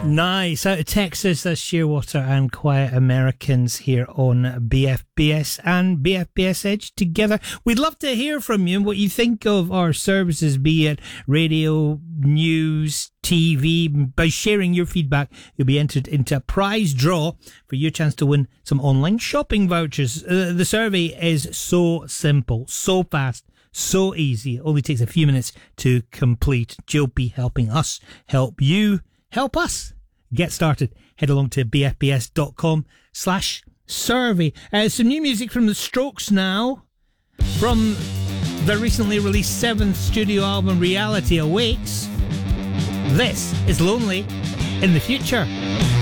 Nice. Out of Texas, that's Shearwater and Quiet Americans here on BFBS and BFBS Edge together. We'd love to hear from you and what you think of our services, be it radio, news, TV. By sharing your feedback, you'll be entered into a prize draw for your chance to win some online shopping vouchers. The survey is so simple, so fast, so easy. It only takes a few minutes to complete. Jill be helping us help you help us get started. Head along to bfbs.com/survey. Some new music from The Strokes now, from their recently released 7th studio album Reality Awakes. This is Lonely in the Future.